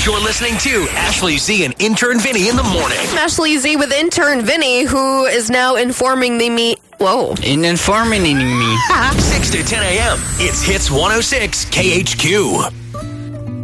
You're listening to Ashley Z and Intern Vinny in the morning. Ashley Z with intern Vinny, who is now informing me. 6 to 10 a.m. It's Hits 106 KHQ.